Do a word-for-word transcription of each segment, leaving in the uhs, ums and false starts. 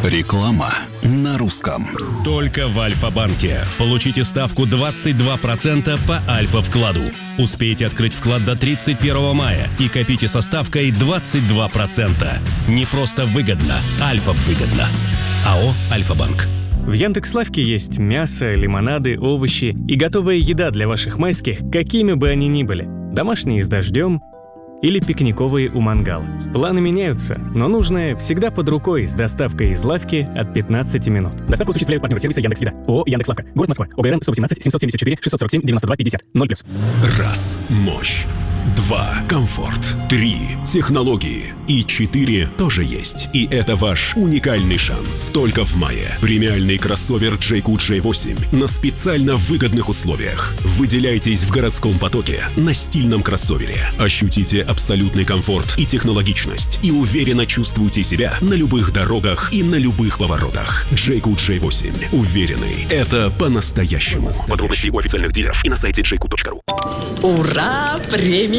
Реклама на русском. Только в Альфа-банке. Получите ставку двадцать два процента по Альфа-вкладу. Успейте открыть вклад до тридцать первого мая и копите со ставкой двадцать два процента. Не просто выгодно, Альфа-выгодно. АО «Альфа-банк». В Яндекс.Лавке есть мясо, лимонады, овощи и готовая еда для ваших майских, какими бы они ни были. Домашние с дождем или пикниковые у мангала. Планы меняются, но нужное всегда под рукой с доставкой из лавки от пятнадцати минут. Доставку осуществляют партнеры сервиса Яндекс.Еда. ООО «Яндекс.Лавка». Город Москва. ОГРН сто восемнадцать семьсот семьдесят четыре шестьсот сорок семь девяносто два пятьдесят. ноль плюс. Раз. Мощь. Два. Комфорт. Три. Технологии. И четыре тоже есть. И это ваш уникальный шанс. Только в мае. Премиальный кроссовер джей кью джей восемь на специально выгодных условиях. Выделяйтесь в городском потоке на стильном кроссовере. Ощутите абсолютный комфорт и технологичность. И уверенно чувствуйте себя на любых дорогах и на любых поворотах. джей кью джей восемь. Уверенный. Это по-настоящему. Подробности у официальных дилеров и на сайте джей кью точка ру. Ура! Премия!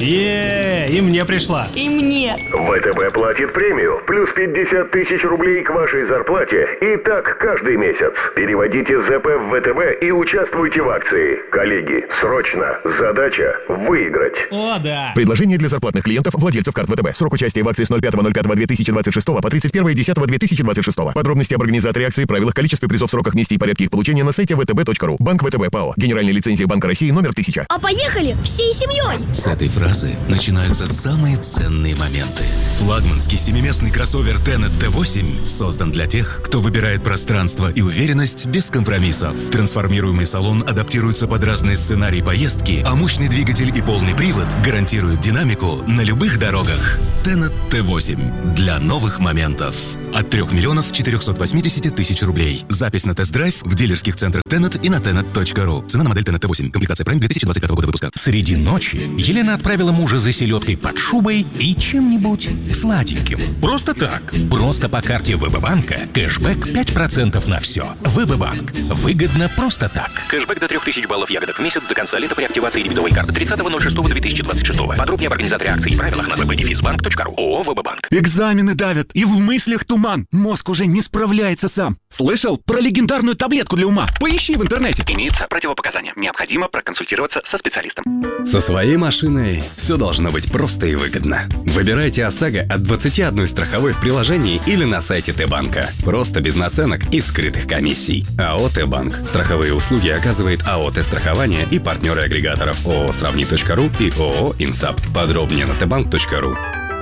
Е, и мне пришла. И мне. ВТБ платит премию. Плюс пятьдесят тысяч рублей к вашей зарплате. И так каждый месяц. Переводите ЗП в ВТБ и участвуйте в акции. Коллеги, срочно. Задача выиграть. О, да. Предложение для зарплатных клиентов, владельцев карт ВТБ. Срок участия в акции с ноль пятого ноль пятого две тысячи двадцать шестого по тридцать первое десятого две тысячи двадцать шестого. Подробности об организаторе акции, правилах, количестве призов, сроках, месте и порядке их получения на сайте вэ тэ бэ точка ру. Банк ВТБ ПАО. Генеральная лицензия Банка России номер тысяча. А поехали всей семьей! С этой фразы начинаются самые ценные моменты. Флагманский семиместный кроссовер Tenet тэ восемь создан для тех, кто выбирает пространство и уверенность без компромиссов. Трансформируемый салон адаптируется под разные сценарии поездки, а мощный двигатель и полный привод гарантируют динамику на любых дорогах. Tenet тэ восемь для новых моментов. От трёх миллионов четырёхсот восьмидесяти тысяч рублей. Запись на тест-драйв в дилерских центрах Tenet и на tenet точка ру. Цена на модель Tenet тэ восемь. Комплектация Prime две тысячи двадцать пятого года выпуска. Среди ночи Елена отправила мужа за селедкой под шубой и чем-нибудь сладеньким. Просто так. Просто по карте ВБ-банка. Кэшбэк пять процентов на все. ВБ-банк. Выгодно просто так. Кэшбэк до трёх тысяч баллов ягодок в месяц до конца лета при активации дебетовой карты тридцатого ноль шестого две тысячи двадцать шестого. Подробнее об организаторе акций и правилах на вэ бэ дефис банк точка ру. ООО «ВБ-банк». Экзамены давят, и в мыслях туман. Мозг уже не справляется сам. Слышал про легендарную таблетку для ума? Поищи в интернете. Имеются противопоказания. Необходимо проконсультироваться со специалистом. Со своей машиной все должно быть просто и выгодно. Выбирайте ОСАГО от двадцати одной страховой в приложении или на сайте Т-банка. Просто без наценок и скрытых комиссий. АО Т-банк. Страховые услуги оказывает АО Т-страхование и партнеры агрегаторов ООО «Сравни точка ру» и ООО «Инсап». Подробнее на тэ банк точка ру.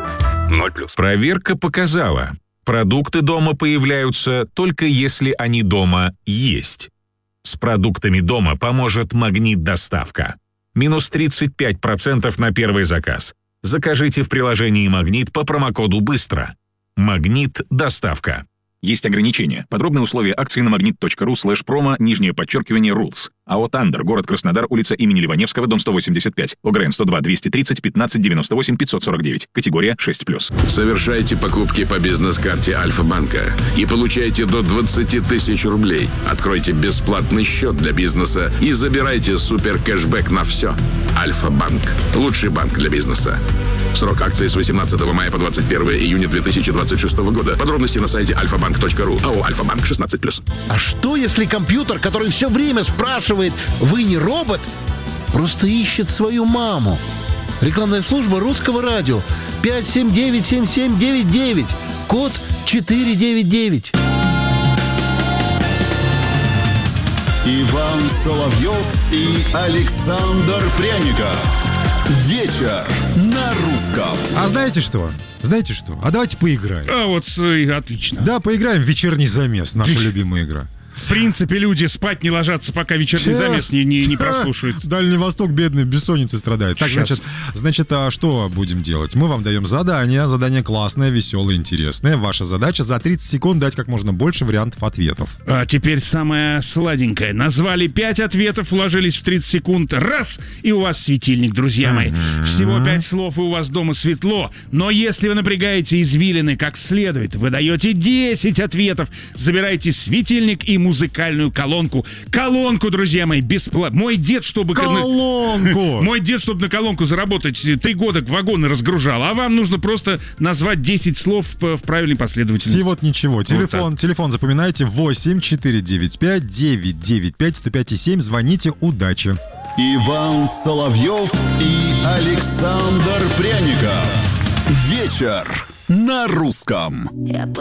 ноль плюс. Проверка показала. Продукты дома появляются только если они дома есть. С продуктами дома поможет «Магнит-доставка». Минус тридцать пять процентов на первый заказ. Закажите в приложении «Магнит» по промокоду «Быстро». «Магнит-доставка». Есть ограничения. Подробные условия акции на магнит точка ру слэш промо, нижнее подчеркивание, rules. АО «Тандер», город Краснодар, улица имени Ливаневского, дом сто восемьдесят пять. ОГРН сто два двести тридцать пятнадцать девяносто восемь пятьсот сорок девять. Категория шесть плюс. Совершайте покупки по бизнес-карте Альфа-банка и получайте до двадцати тысяч рублей. Откройте бесплатный счет для бизнеса и забирайте супер кэшбэк на все. Альфа-банк. Лучший банк для бизнеса. Срок акции с восемнадцатого мая по двадцать первое июня две тысячи двадцать шестого года. Подробности на сайте альфа-банк точка ру. АО «Альфа-банк» шестнадцать плюс. А что, если компьютер, который все время спрашивает «Вы не робот?» просто ищет свою маму? Рекламная служба Русского радио. пять семь девять семь семь девять девять. Код четыре девять девять. Иван Соловьев и Александр Пряников. Вечер на русском. А знаете что? Знаете что? А давайте поиграем. А вот э, отлично. Да, поиграем в вечерний замес. Наша любимая игра. В принципе, люди спать не ложатся, пока вечерний замес не, не, не прослушают. Дальний Восток бедный, бессонницей страдает. Так, значит, значит, а что будем делать? Мы вам даем задание. Задание классное, веселое, интересное. Ваша задача за тридцать секунд дать как можно больше вариантов ответов. А теперь самое сладенькое. Назвали пять ответов, уложились в тридцать секунд. Раз! И у вас светильник, друзья мои. Mm-hmm. Всего пять слов, и у вас дома светло. Но если вы напрягаете извилины как следует, вы даете десять ответов, забираете светильник и музыку музыкальную колонку. Колонку, друзья мои, бесплатно. Мой дед, чтобы... Колонку! Мой дед, чтобы на колонку заработать, три года вагоны разгружал. А вам нужно просто назвать десять слов в правильной последовательности. Всего-то ничего. Телефон, Вот телефон запоминайте: восемь четыре девять пять девять девять пять сто пять семь. Звоните, удачи. Иван Соловьев и Александр Пряников. Вечер на русском.